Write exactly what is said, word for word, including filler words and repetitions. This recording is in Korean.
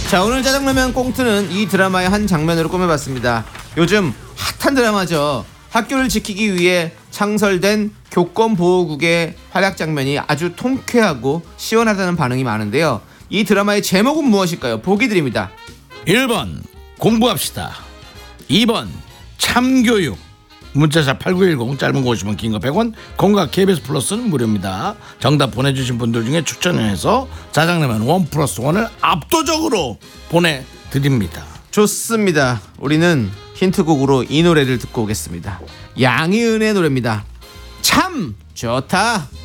자, 오늘 짜장라면 꽁트는 이 드라마의 한 장면으로 꾸며봤습니다. 요즘 핫한 드라마죠. 학교를 지키기 위해 창설된 교권보호국의 활약 장면이 아주 통쾌하고 시원하다는 반응이 많은데요. 이 드라마의 제목은 무엇일까요? 보기 드립니다. 일 번 공부합시다. 이 번 참교육. 문자샵 팔구일공, 짧은 거 오시면 긴 거 백 원, 공과 케이비에스 플러스는 무료입니다. 정답 보내주신 분들 중에 추천해서 짜장라면 원 플러스 원을 압도적으로 보내드립니다. 좋습니다. 우리는 힌트곡으로 이 노래를 듣고 오겠습니다. 양희은의 노래입니다. 참 좋다.